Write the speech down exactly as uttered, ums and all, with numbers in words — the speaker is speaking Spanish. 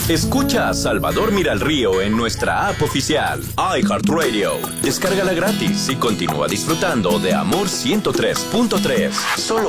Escucha a Salvador Miralrío en nuestra app oficial, iHeartRadio. Descárgala gratis y continúa disfrutando de Amor ciento tres punto tres. Solo